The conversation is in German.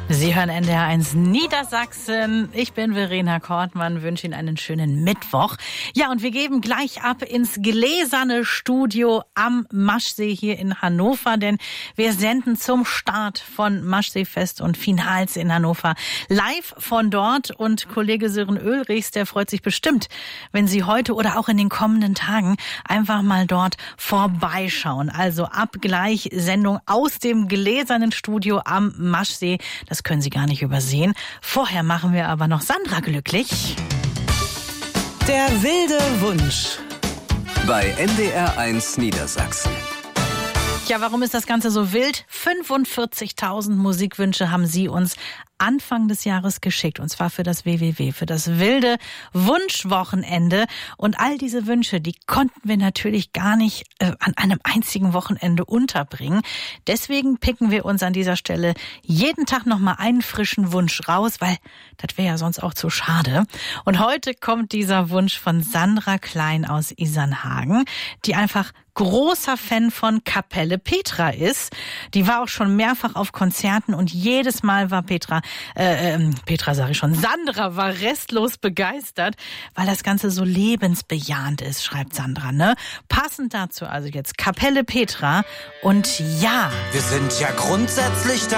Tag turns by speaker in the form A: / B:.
A: Sie hören NDR1 Niedersachsen. Ich bin Verena Kortmann, wünsche Ihnen einen schönen Mittwoch. Ja, und wir geben gleich ab ins gläserne Studio am Maschsee hier in Hannover, denn wir senden zum Start von Maschseefest und Finals in Hannover live von dort. Und Kollege Sören Ulrichs, der freut sich bestimmt, wenn Sie heute oder auch in den kommenden Tagen einfach mal dort vorbeischauen. Also ab gleich Sendung aus dem gläsernen Studio am Maschsee. Das können Sie gar nicht übersehen. Vorher machen wir aber noch Sandra glücklich.
B: Der wilde Wunsch.
C: Bei NDR1 Niedersachsen.
A: Ja, warum ist das Ganze so wild? 45.000 Musikwünsche haben Sie uns Anfang des Jahres geschickt, und zwar für das WWW, für das wilde Wunschwochenende. Und all diese Wünsche, die konnten wir natürlich gar nicht an einem einzigen Wochenende unterbringen. Deswegen picken wir uns an dieser Stelle jeden Tag nochmal einen frischen Wunsch raus, weil das wäre ja sonst auch zu schade. Und heute kommt dieser Wunsch von Sandra Klein aus Isernhagen, die einfach großer Fan von Kapelle Petra ist. Die war auch schon mehrfach auf Konzerten und jedes Mal war Sandra war restlos begeistert, weil das Ganze so lebensbejahend ist, schreibt Sandra, ne? Passend dazu also jetzt Kapelle Petra und ja.
D: Wir sind ja grundsätzlich